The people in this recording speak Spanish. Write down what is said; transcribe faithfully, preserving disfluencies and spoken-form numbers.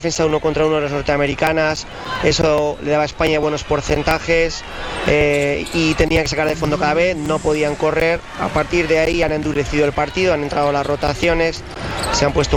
defensa uno contra uno de las norteamericanas, eso le daba a España buenos porcentajes eh, y tenía que sacar de fondo cada vez, no podían correr. A partir de ahí han endurecido el partido, han entrado las rotaciones, se han puesto